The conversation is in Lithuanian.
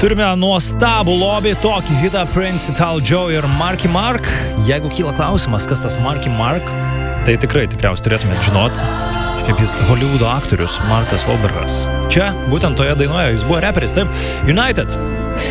Turime nuostabų lobį, tokį hitą Prince, Ital Joe ir Marky Mark. Jeigu kyla klausimas, kas tas Marky Mark, tai tikriausiai turėtumėte žinoti, kaip jis Hollywoodo aktorius Markas Wahlbergas. Čia, būtent toje dainoje, jis buvo reperis, taip, United.